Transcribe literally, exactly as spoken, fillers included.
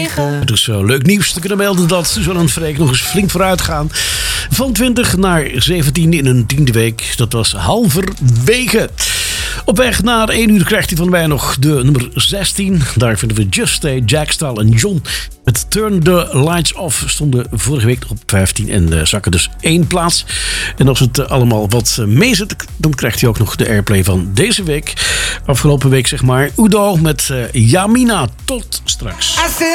negen. Het is uh, leuk nieuws te kunnen melden dat Suzanne en Freek nog eens flink vooruit gaan. Van twintig naar zeventien in een tiende week. Dat was halverwege. Op weg naar één uur krijgt hij van mij nog de nummer zestien. Daar vinden we Just Stay, Jack Stahl en John. Met Turn the Lights Off stonden vorige week nog op vijftien en uh, zakken dus één plaats. En als het uh, allemaal wat uh, meezit, dan krijgt hij ook nog de airplay van deze week. Afgelopen week zeg maar Udo met uh, Yamina. Tot straks.